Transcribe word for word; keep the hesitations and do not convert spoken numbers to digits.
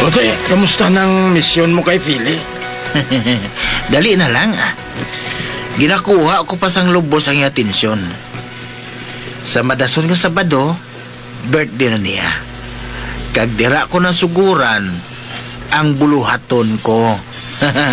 Totoy, kamusta ng misyon mo kay Philly? Dali na lang. Ginakuha ko pa sang lubos ang iyang atensyon. Sa madason nga Sabado, birthday na niya. Kag dira ko na suguran ang buluhaton ko.